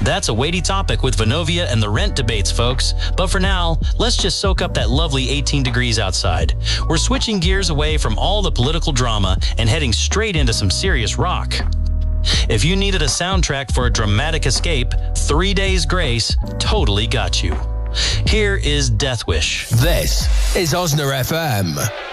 That's a weighty topic with Vonovia and the rent debates, folks. But for now, let's just soak up that lovely 18 degrees outside. We're switching gears away from all the political drama and heading straight into some serious rock. If you needed a soundtrack for a dramatic escape, 3 Days Grace totally got you. Here is Death Wish. This is Osna FM.